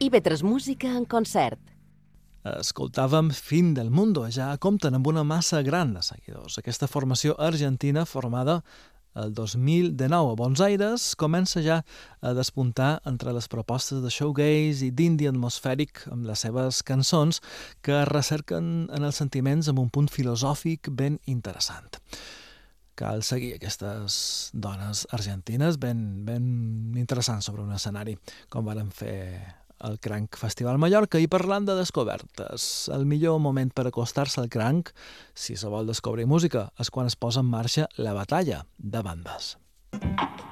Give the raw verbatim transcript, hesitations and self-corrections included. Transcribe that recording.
I Vetres Música en concert. Escoltàvem Fin del Mundo, ja compten amb una massa gran de seguidors. Aquesta formació argentina, formada el dos mil dinou a Buenos Aires, comença ja a despuntar entre les propostes de showgaze i d'indie atmosfèric amb les seves cançons que recerquen en els sentiments amb un punt filosòfic ben interessant. Cal seguir aquestes dones argentines ben, ben interessants sobre un escenari, com varen fer el Cranc Festival Mallorca. I parlant de descobertes, el millor moment per acostar-se al Cranc, si se vol descobrir música, és quan es posa en marxa la batalla de bandes.